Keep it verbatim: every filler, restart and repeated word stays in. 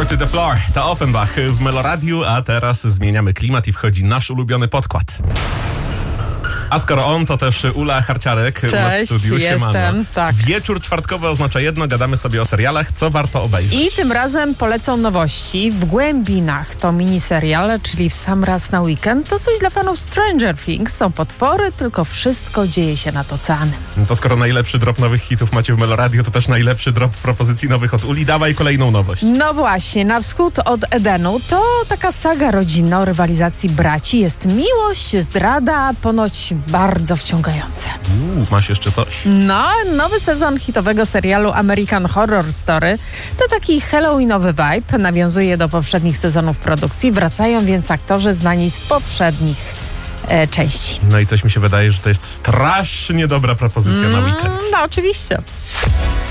Four to the floor. To Offenbach w Meloradiu, a teraz zmieniamy klimat i wchodzi nasz ulubiony podkład. A skoro on, to też Ula Harciarek Cześć, u nas w studiu. jestem, tak. Wieczór czwartkowy oznacza jedno, gadamy sobie o serialach, co warto obejrzeć. I tym razem polecą nowości. W Głębinach to miniserial, czyli w sam raz na weekend. To coś dla fanów Stranger Things. Są potwory, tylko wszystko dzieje się nad oceanem. To skoro najlepszy drop nowych hitów macie w Meloradio, to też najlepszy drop propozycji nowych od Uli. Dawaj kolejną nowość. No właśnie, na wschód od Edenu to taka saga rodzinna o rywalizacji braci. Jest miłość, zdrada, ponoć bardzo wciągające. Uuu, masz jeszcze coś? No, nowy sezon hitowego serialu American Horror Story to taki halloweenowy vibe, nawiązuje do poprzednich sezonów produkcji, wracają więc aktorzy znani z poprzednich e, części. No i coś mi się wydaje, że to jest strasznie dobra propozycja mm, na weekend. No oczywiście.